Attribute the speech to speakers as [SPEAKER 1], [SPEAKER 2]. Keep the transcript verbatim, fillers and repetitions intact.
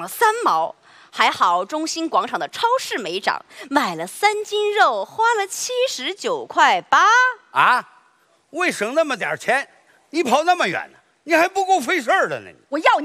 [SPEAKER 1] 了三毛。还好中心广场的超市没涨，买了三斤肉，花了七十九块八。
[SPEAKER 2] 啊，为省那么点钱，你跑那么远呢？你还不够费事儿的呢。
[SPEAKER 1] 我要你。